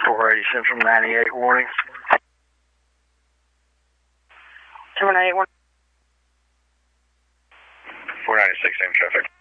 480 Central 98 warning. 798 warning. 496 same traffic.